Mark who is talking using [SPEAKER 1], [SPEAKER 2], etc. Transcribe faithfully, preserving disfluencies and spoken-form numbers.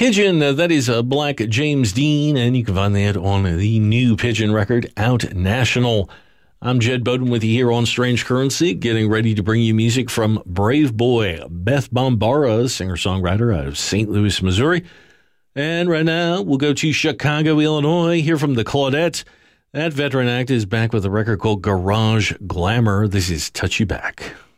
[SPEAKER 1] Pigeon, uh, that is uh, Black James Dean, and you can find that on the new Pigeon record, Out National. I'm Jed Bowden with you here on Strange Currency, getting ready to bring you music from Brave Boy, Beth Bombara, singer-songwriter out of Saint Louis, Missouri. And right now, we'll go to Chicago, Illinois, hear from the Claudettes. That veteran act is back with a record called Garage Glamour. This is Touch You Back.